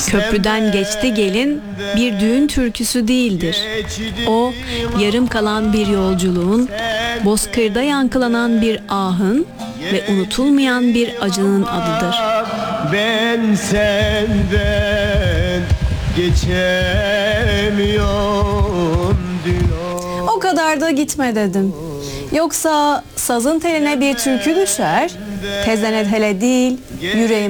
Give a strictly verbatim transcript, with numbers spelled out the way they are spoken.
Köprüden geçti gelin bir düğün türküsü değildir. O, yarım kalan bir yolculuğun, bozkırda yankılanan bir ahın ve unutulmayan bir acının adıdır. Ben senden geçemiyorum diyor. O kadar da gitme dedim. Yoksa sazın teline bir türkü düşer, tezene hele değil yüreğim